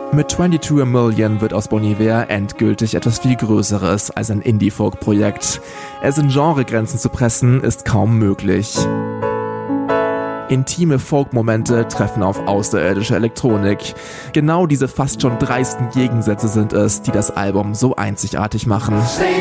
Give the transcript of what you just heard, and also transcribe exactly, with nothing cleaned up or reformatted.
Mit zweiundzwanzig a Million wird aus Bon Iver endgültig etwas viel Größeres als ein Indie-Folk-Projekt. Es in Genregrenzen zu pressen, ist kaum möglich. Intime Folk-Momente treffen auf außerirdische Elektronik. Genau diese fast schon dreisten Gegensätze sind es, die das Album so einzigartig machen.